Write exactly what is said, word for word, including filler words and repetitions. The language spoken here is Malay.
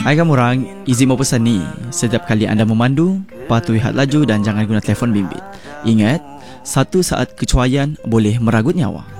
Hai kamu orang, izin mau pesan ni. Setiap kali anda memandu, patuhi had laju dan jangan guna telefon bimbit. Ingat, satu saat kecuaian boleh meragut nyawa.